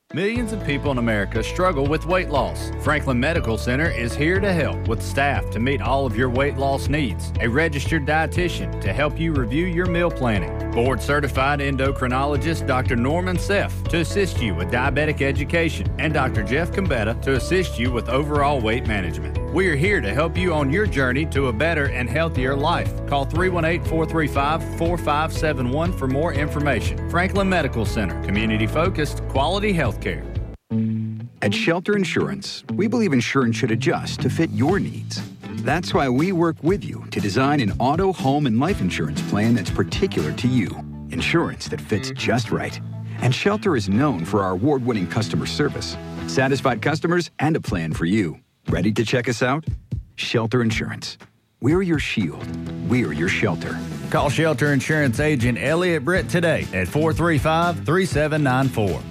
Millions of people in America struggle with weight loss. Franklin Medical Center is here to help with staff to meet all of your weight loss needs, a registered dietitian to help you review your meal planning, board-certified endocrinologist Dr. Norman Seff to assist you with diabetic education, and Dr. Jeff Combetta to assist you with overall weight management. We are here to help you on your journey to a better and healthier life. Call 318-435-4571 for more information. Franklin Medical Center, community-focused, quality health care. At Shelter Insurance, we believe insurance should adjust to fit your needs. That's why we work with you to design an auto, home, and life insurance plan that's particular to you. Insurance that fits just right. And Shelter is known for our award-winning customer service, satisfied customers, and a plan for you. Ready to check us out? Shelter Insurance. We're your shield. We're your shelter. Call Shelter Insurance Agent Elliot Britt today at 435-3794.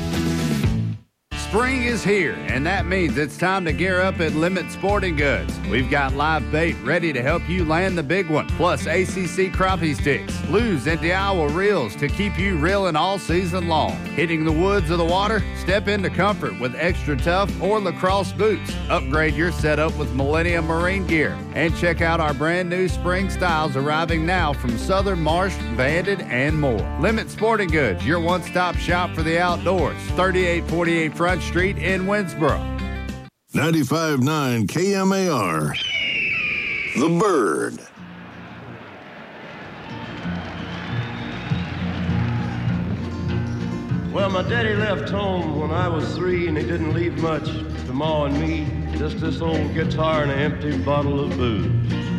Spring is here, and that means it's time to gear up at Limit Sporting Goods. We've got live bait ready to help you land the big one, plus ACC crappie sticks, blues, and Daiwa reels to keep you reeling all season long. Hitting the woods or the water? Step into comfort with Extra Tough or lacrosse boots. Upgrade your setup with Millennium Marine gear. And check out our brand new spring styles arriving now from Southern Marsh, Bandit, and more. Limit Sporting Goods, your one-stop shop for the outdoors. 3848 Front Street in Winsboro. 95.9 KMAR. The Bird. Well, my daddy left home when I was 3, and he didn't leave much to Ma and me. Just this old guitar and an empty bottle of booze.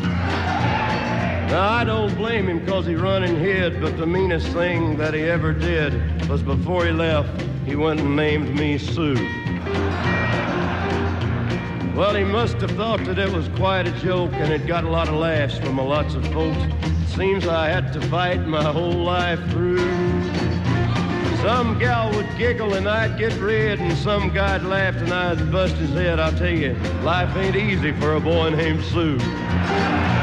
Now, I don't blame him 'cause he run and hid, but the meanest thing that he ever did was before he left, he went and named me Sue. Well, he must have thought that it was quite a joke, and it got a lot of laughs from lots of folks. Seems I had to fight my whole life through. Some gal would giggle and I'd get red, and some guy'd laugh and I'd bust his head. I'll tell you, life ain't easy for a boy named Sue.